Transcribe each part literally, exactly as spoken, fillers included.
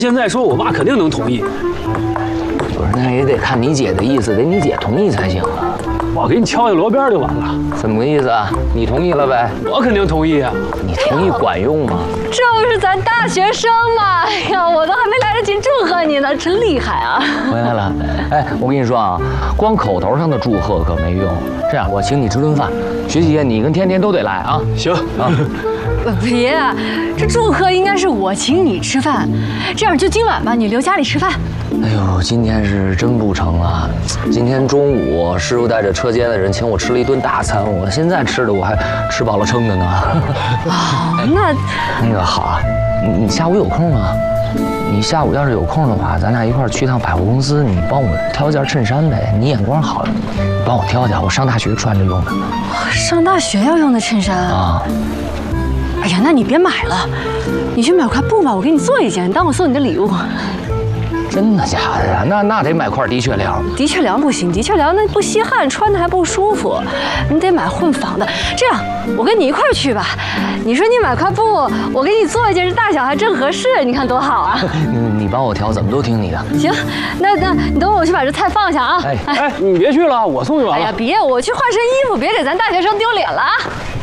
现在说，我爸肯定能同意。 不是，那也得看你姐的意思，得你姐同意才行啊。 我给你敲下锣边就完了。 怎么个意思啊？你同意了呗？ 我肯定同意啊。 你同意管用吗？ 这不是咱大学生吗？哎呀，我都还没来得及祝贺你呢，真厉害啊！ 回来了。哎，我跟你说啊，光口头上的祝贺可没用。这样，我请你吃顿饭。学姐，你跟天天都得来啊。 行啊。 别，这祝贺应该是我请你吃饭。这样就今晚吧，你留家里吃饭。 哎呦，今天是真不成了。今天中午师傅带着车间的人请我吃了一顿大餐，我现在吃的我还吃饱了撑的呢。 哦，那那个好啊，你你下午有空吗？你下午要是有空的话，咱俩一块儿去趟百货公司，你帮我挑件衬衫呗。你眼光好，你帮我挑挑，我上大学穿着用的。 上大学要用的衬衫啊？哎呀，那你别买了，你去买块布吧，我给你做一件，当我送你的礼物。 真的假的呀？那那得买块的确良。 的确良不行，的确良那不吸汗，穿的还不舒服。你得买混纺的。这样，我跟你一块儿去吧。你说你买块布，我给你做一件，这大小还正合适，你看多好啊！ 你你帮我挑，怎么都听你的。 行，那那你等我去把这菜放下啊。 哎哎，你别去了，我送就完了。 哎呀，别，我去换身衣服，别给咱大学生丢脸了啊！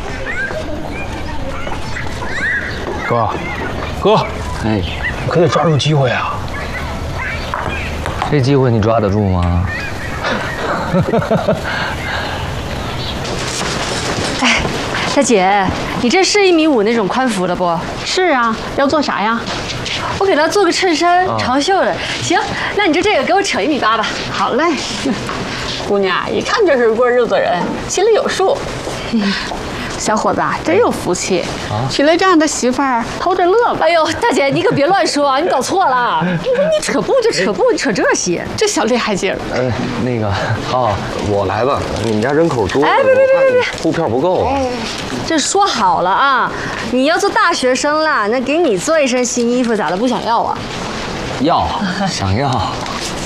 哥，哥， 哎， 可得抓住机会啊！ 这机会你抓得住吗？ 哎，大姐，你这是一米五那种宽幅的不？ 是啊，要做啥呀？ 我给他做个衬衫，长袖的。行，那你就这个给我扯一米八吧。 好嘞，姑娘一看就是过日子人，心里有数。小伙子真有福气，娶了这样的媳妇儿，偷着乐吧。 哎呦，大姐，你可别乱说啊，你搞错了。你说你扯布就扯布，你扯这些， 这小厉害劲儿。 呃，那个，哦，我来吧。你们家人口多， 哎，别别别别别， 布片不够。 这说好了啊，你要做大学生啦，那给你做一身新衣服，咋的不想要啊？ 要，想要。